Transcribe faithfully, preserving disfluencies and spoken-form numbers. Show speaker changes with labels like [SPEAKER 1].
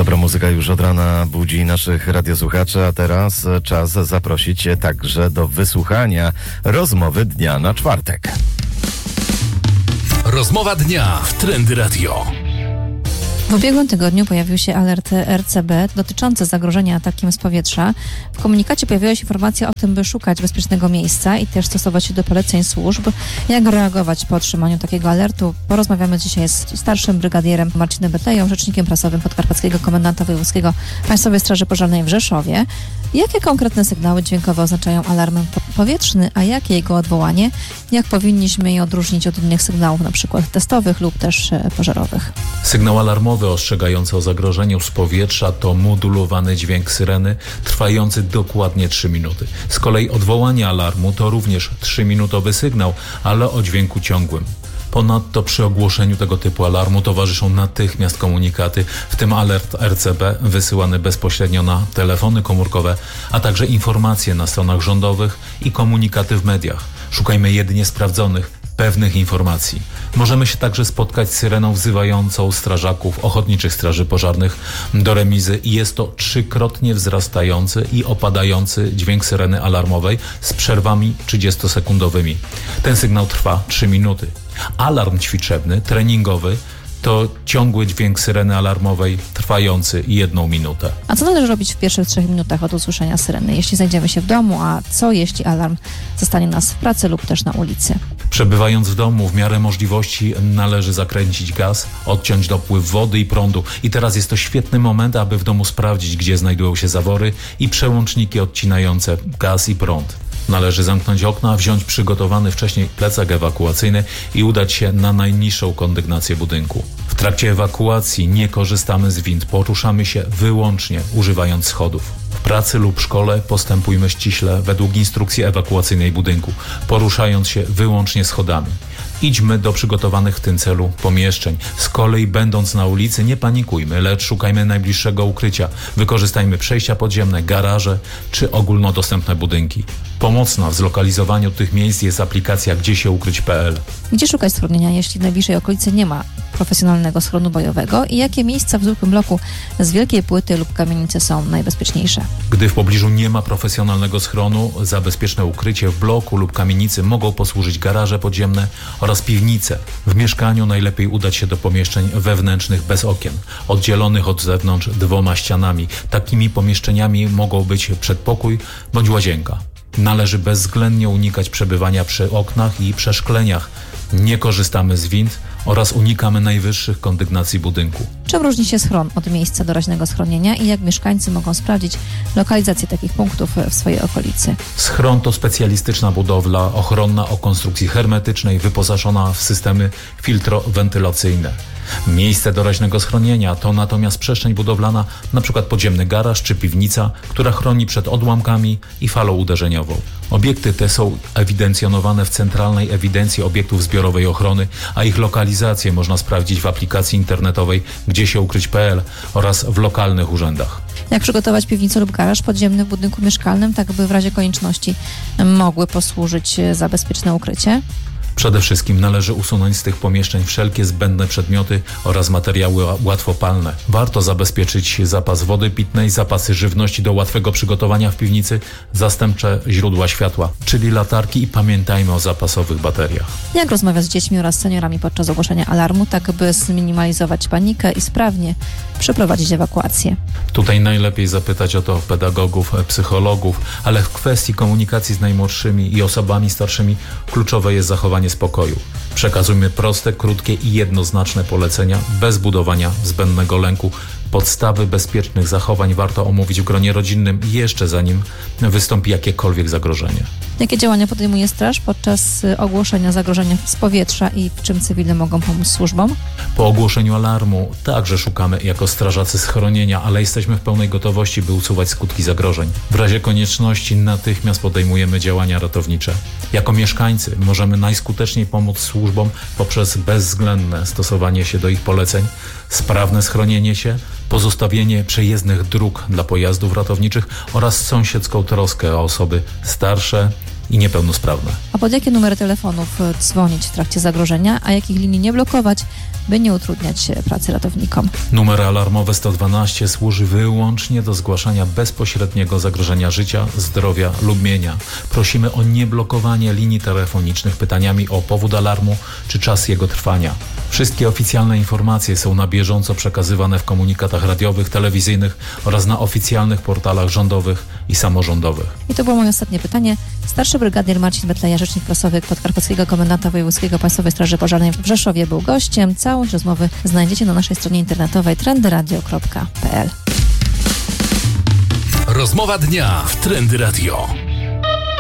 [SPEAKER 1] Dobra muzyka już od rana budzi naszych radiosłuchaczy, a teraz czas zaprosić także do wysłuchania rozmowy dnia na czwartek.
[SPEAKER 2] Rozmowa dnia w Trendy Radio.
[SPEAKER 3] W ubiegłym tygodniu pojawił się alert R C B dotyczący zagrożenia atakiem z powietrza. W komunikacie pojawiła się informacja o tym, by szukać bezpiecznego miejsca i też stosować się do poleceń służb. Jak reagować po otrzymaniu takiego alertu? Porozmawiamy dzisiaj z starszym brygadierem Marcinem Betleją, rzecznikiem prasowym Podkarpackiego Komendanta Wojewódzkiego Państwowej Straży Pożarnej w Rzeszowie. Jakie konkretne sygnały dźwiękowe oznaczają alarm powietrzny, a jakie jego odwołanie? Jak powinniśmy je odróżnić od innych sygnałów, na przykład testowych lub też pożarowych?
[SPEAKER 4] Sygnał alarmowy ostrzegający o zagrożeniu z powietrza to modulowany dźwięk syreny trwający dokładnie trzy minuty. Z kolei odwołanie alarmu to również trzyminutowy sygnał, ale o dźwięku ciągłym. Ponadto przy ogłoszeniu tego typu alarmu towarzyszą natychmiast komunikaty, w tym alert R C B wysyłany bezpośrednio na telefony komórkowe, a także informacje na stronach rządowych i komunikaty w mediach. Szukajmy jedynie sprawdzonych, pewnych informacji. Możemy się także spotkać z syreną wzywającą strażaków Ochotniczych Straży Pożarnych do remizy i jest to trzykrotnie wzrastający i opadający dźwięk syreny alarmowej z przerwami trzydziestosekundowymi. Ten sygnał trwa trzy minuty. Alarm ćwiczebny, treningowy to ciągły dźwięk syreny alarmowej trwający jedną minutę.
[SPEAKER 3] A co należy robić w pierwszych trzech minutach od usłyszenia syreny, jeśli znajdziemy się w domu, a co jeśli alarm zastanie nas w pracy lub też na ulicy?
[SPEAKER 4] Przebywając w domu, w miarę możliwości należy zakręcić gaz, odciąć dopływ wody i prądu. I teraz jest to świetny moment, aby w domu sprawdzić, gdzie znajdują się zawory i przełączniki odcinające gaz i prąd. Należy zamknąć okna, wziąć przygotowany wcześniej plecak ewakuacyjny i udać się na najniższą kondygnację budynku. W trakcie ewakuacji nie korzystamy z wind, poruszamy się wyłącznie używając schodów. W pracy lub szkole postępujmy ściśle według instrukcji ewakuacyjnej budynku, poruszając się wyłącznie schodami. Idźmy do przygotowanych w tym celu pomieszczeń. Z kolei będąc na ulicy nie panikujmy, lecz szukajmy najbliższego ukrycia. Wykorzystajmy przejścia podziemne, garaże czy ogólnodostępne budynki. Pomocna w zlokalizowaniu tych miejsc jest aplikacja gdzie się ukryć kropka p l.
[SPEAKER 3] Gdzie szukać schronienia, jeśli w najbliższej okolicy nie ma profesjonalnego schronu bojowego i jakie miejsca w zwykłym bloku z wielkiej płyty lub kamienicy są najbezpieczniejsze?
[SPEAKER 4] Gdy w pobliżu nie ma profesjonalnego schronu, za bezpieczne ukrycie w bloku lub kamienicy mogą posłużyć garaże podziemne oraz piwnice. W mieszkaniu najlepiej udać się do pomieszczeń wewnętrznych bez okien, oddzielonych od zewnątrz dwoma ścianami. Takimi pomieszczeniami mogą być przedpokój bądź łazienka. Należy bezwzględnie unikać przebywania przy oknach i przeszkleniach. Nie korzystamy z wind oraz unikamy najwyższych kondygnacji budynku.
[SPEAKER 3] Czym różni się schron od miejsca doraźnego schronienia i jak mieszkańcy mogą sprawdzić lokalizację takich punktów w swojej okolicy?
[SPEAKER 4] Schron to specjalistyczna budowla ochronna o konstrukcji hermetycznej wyposażona w systemy filtrowentylacyjne. Miejsce doraźnego schronienia to natomiast przestrzeń budowlana, np. podziemny garaż czy piwnica, która chroni przed odłamkami i falą uderzeniową. Obiekty te są ewidencjonowane w Centralnej Ewidencji Obiektów Zbiorowej Ochrony, a ich lokalizację można sprawdzić w aplikacji internetowej gdzie się ukryć kropka p l oraz w lokalnych urzędach.
[SPEAKER 3] Jak przygotować piwnicę lub garaż podziemny w budynku mieszkalnym, tak by w razie konieczności mogły posłużyć za bezpieczne ukrycie?
[SPEAKER 4] Przede wszystkim należy usunąć z tych pomieszczeń wszelkie zbędne przedmioty oraz materiały łatwopalne. Warto zabezpieczyć zapas wody pitnej, zapasy żywności do łatwego przygotowania w piwnicy, zastępcze źródła światła, czyli latarki i pamiętajmy o zapasowych bateriach.
[SPEAKER 3] Jak rozmawiać z dziećmi oraz seniorami podczas ogłoszenia alarmu, tak by zminimalizować panikę i sprawnie przeprowadzić ewakuację?
[SPEAKER 4] Tutaj najlepiej zapytać o to pedagogów, psychologów, ale w kwestii komunikacji z najmłodszymi i osobami starszymi kluczowe jest zachowanie spokoju. Przekazujmy proste, krótkie i jednoznaczne polecenia bez budowania zbędnego lęku. Podstawy bezpiecznych zachowań warto omówić w gronie rodzinnym jeszcze zanim wystąpi jakiekolwiek zagrożenie.
[SPEAKER 3] Jakie działania podejmuje straż podczas ogłoszenia zagrożenia z powietrza i w czym cywile mogą pomóc służbom?
[SPEAKER 4] Po ogłoszeniu alarmu także szukamy jako strażacy schronienia, ale jesteśmy w pełnej gotowości, by usuwać skutki zagrożeń. W razie konieczności natychmiast podejmujemy działania ratownicze. Jako mieszkańcy możemy najskuteczniej pomóc służbom poprzez bezwzględne stosowanie się do ich poleceń, sprawne schronienie się, pozostawienie przejezdnych dróg dla pojazdów ratowniczych oraz sąsiedzką troskę o osoby starsze i niepełnosprawne.
[SPEAKER 3] A pod jakie numery telefonów dzwonić w trakcie zagrożenia, a jakich linii nie blokować, by nie utrudniać pracy ratownikom.
[SPEAKER 4] Numer alarmowy sto dwanaście służy wyłącznie do zgłaszania bezpośredniego zagrożenia życia, zdrowia lub mienia. Prosimy o nieblokowanie linii telefonicznych pytaniami o powód alarmu czy czas jego trwania. Wszystkie oficjalne informacje są na bieżąco przekazywane w komunikatach radiowych, telewizyjnych oraz na oficjalnych portalach rządowych i samorządowych.
[SPEAKER 3] I to było moje ostatnie pytanie. Starszy brygadier Marcin Betleja, rzecznik prasowy podkarpackiego komendanta wojewódzkiego Państwowej Straży Pożarnej w Rzeszowie, był gościem. Całość rozmowy znajdziecie na naszej stronie internetowej trendy radio kropka p l.
[SPEAKER 2] Rozmowa dnia w Trendy Radio.